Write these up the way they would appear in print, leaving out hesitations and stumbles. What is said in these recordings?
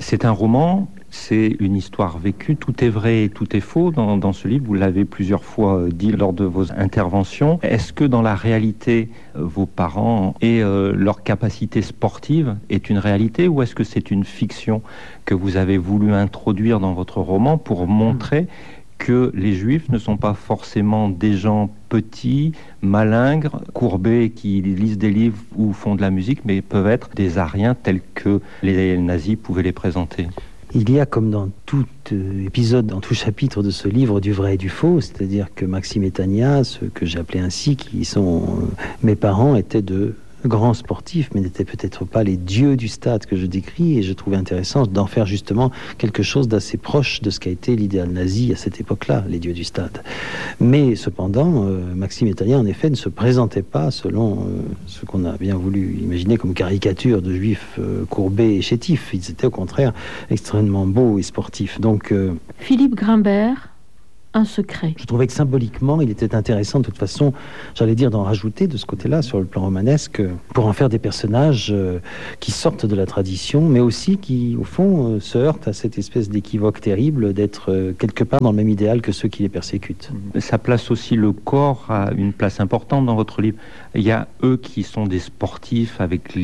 C'est un roman, c'est une histoire vécue, tout est vrai et tout est faux dans ce livre, vous l'avez plusieurs fois dit lors de vos interventions. Est-ce que dans la réalité, vos parents et leur capacité sportive est une réalité, ou est-ce que c'est une fiction que vous avez voulu introduire dans votre roman pour montrer que les Juifs ne sont pas forcément des gens petits, malingres, courbés, qui lisent des livres ou font de la musique, mais peuvent être des Aryens tels que les nazis pouvaient les présenter? Il y a, comme dans tout épisode, dans tout chapitre de ce livre, du vrai et du faux, c'est-à-dire que Maxime et Tania, ceux que j'ai appelés ainsi, qui sont mes parents, étaient de grands sportifs, mais n'étaient peut-être pas les dieux du stade que je décris, et je trouvais intéressant d'en faire justement quelque chose d'assez proche de ce qu'a été l'idéal nazi à cette époque-là, les dieux du stade. Mais cependant, Maxime et Tania, en effet, ne se présentaient pas selon ce qu'on a bien voulu imaginer comme caricature de juifs courbés et chétifs. Ils étaient au contraire extrêmement beaux et sportifs. Donc, Philippe Grimbert, un secret. Je trouvais que symboliquement, il était intéressant, de toute façon, j'allais dire, d'en rajouter de ce côté-là, sur le plan romanesque, pour en faire des personnages qui sortent de la tradition, mais aussi qui, au fond, se heurtent à cette espèce d'équivoque terrible d'être quelque part dans le même idéal que ceux qui les persécutent. Ça place aussi le corps à une place importante dans votre livre. Il y a eux qui sont des sportifs avec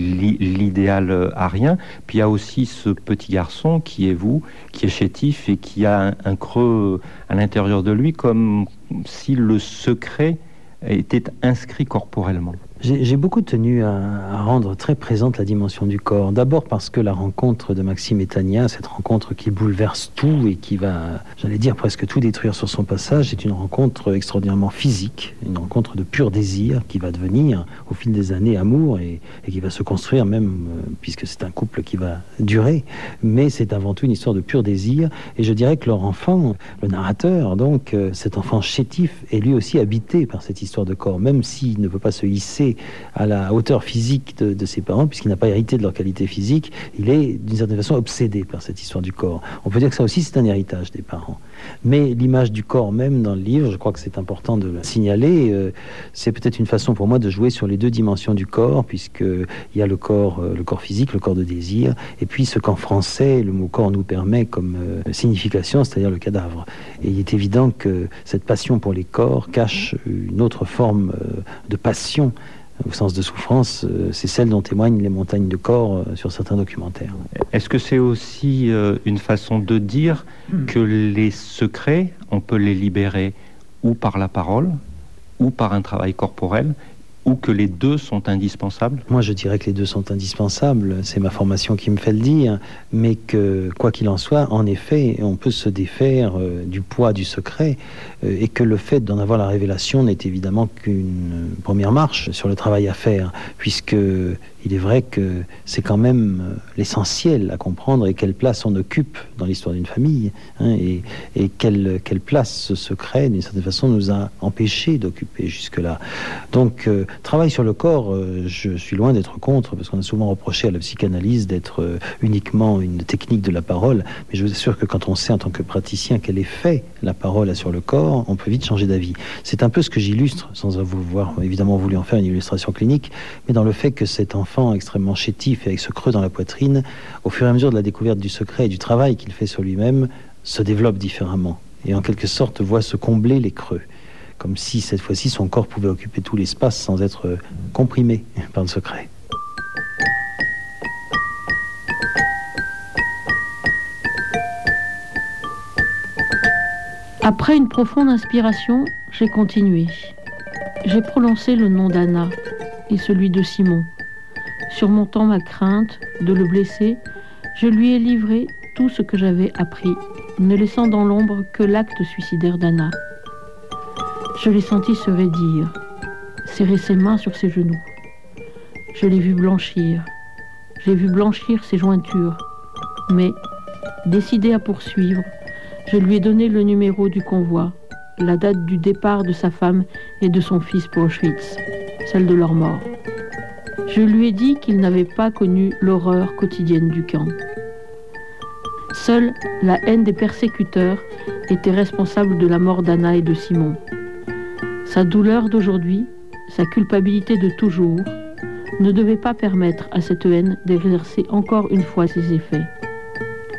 l'idéal aryen, puis il y a aussi ce petit garçon qui est vous, qui est chétif et qui a un creux à l'intérieur de lui, comme si le secret était inscrit corporellement. J'ai beaucoup tenu à rendre très présente la dimension du corps. D'abord parce que la rencontre de Maxime et Tania, cette rencontre qui bouleverse tout et qui va, j'allais dire, presque tout détruire sur son passage, est une rencontre extraordinairement physique, une rencontre de pur désir qui va devenir, au fil des années, amour et qui va se construire même, puisque c'est un couple qui va durer. Mais c'est avant tout une histoire de pur désir. Et je dirais que leur enfant, le narrateur, donc, cet enfant chétif, est lui aussi habité par cette histoire de corps, même s'il ne peut pas se hisser à la hauteur physique de ses parents, puisqu'il n'a pas hérité de leur qualité physique, il est d'une certaine façon obsédé par cette histoire du corps. On peut dire que ça aussi c'est un héritage des parents. Mais l'image du corps même dans le livre, je crois que c'est important de le signaler, c'est peut-être une façon pour moi de jouer sur les deux dimensions du corps, puisqu'il y a le corps physique, le corps de désir, et puis ce qu'en français le mot corps nous permet comme signification, c'est-à-dire le cadavre. Et il est évident que cette passion pour les corps cache une autre forme de passion, au sens de souffrance, c'est celle dont témoignent les montagnes de corps sur certains documentaires. Est-ce que c'est aussi une façon de dire que les secrets, on peut les libérer ou par la parole, ou par un travail corporel, ou que les deux sont indispensables? Moi, je dirais que les deux sont indispensables. C'est ma formation qui me fait le dire. Mais que, quoi qu'il en soit, en effet, on peut se défaire du poids du secret et que le fait d'en avoir la révélation n'est évidemment qu'une première marche sur le travail à faire, puisque il est vrai que c'est quand même l'essentiel à comprendre et quelle place on occupe dans l'histoire d'une famille, hein, et quelle place ce secret, d'une certaine façon, nous a empêchés d'occuper jusque-là. Donc, travail sur le corps, je suis loin d'être contre, parce qu'on a souvent reproché à la psychanalyse d'être uniquement une technique de la parole, mais je vous assure que quand on sait en tant que praticien quel effet la parole a sur le corps, on peut vite changer d'avis. C'est un peu ce que j'illustre, sans avoir évidemment voulu en faire une illustration clinique, mais dans le fait que cet enfant extrêmement chétif et avec ce creux dans la poitrine, au fur et à mesure de la découverte du secret et du travail qu'il fait sur lui-même, se développe différemment et en quelque sorte voit se combler les creux, comme si cette fois-ci son corps pouvait occuper tout l'espace sans être comprimé par le secret. Après une profonde inspiration, j'ai continué. J'ai prononcé le nom d'Anna et celui de Simon. Surmontant ma crainte de le blesser, je lui ai livré tout ce que j'avais appris, ne laissant dans l'ombre que l'acte suicidaire d'Anna. Je l'ai senti se raidir, serrer ses mains sur ses genoux. Je l'ai vu blanchir. J'ai vu blanchir ses jointures. Mais, décidé à poursuivre, je lui ai donné le numéro du convoi, la date du départ de sa femme et de son fils pour Auschwitz, celle de leur mort. Je lui ai dit qu'il n'avait pas connu l'horreur quotidienne du camp. Seule la haine des persécuteurs était responsable de la mort d'Anna et de Simon. Sa douleur d'aujourd'hui, sa culpabilité de toujours, ne devait pas permettre à cette haine d'exercer encore une fois ses effets.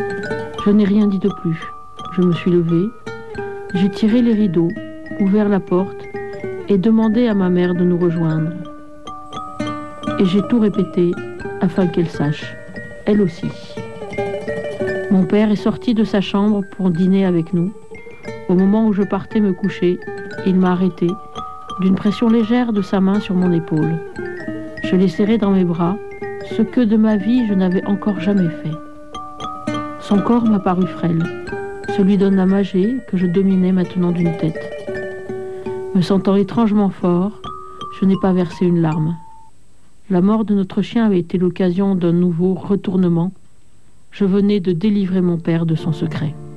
Je n'ai rien dit de plus. Je me suis levée, j'ai tiré les rideaux, ouvert la porte et demandé à ma mère de nous rejoindre. Et j'ai tout répété afin qu'elle sache, elle aussi. Mon père est sorti de sa chambre pour dîner avec nous. Au moment où je partais me coucher, il m'a arrêté d'une pression légère de sa main sur mon épaule. Je l'ai serré dans mes bras, ce que de ma vie je n'avais encore jamais fait. Son corps m'a paru frêle, celui d'un homme âgé que je dominais maintenant d'une tête. Me sentant étrangement fort, je n'ai pas versé une larme. La mort de notre chien avait été l'occasion d'un nouveau retournement. Je venais de délivrer mon père de son secret.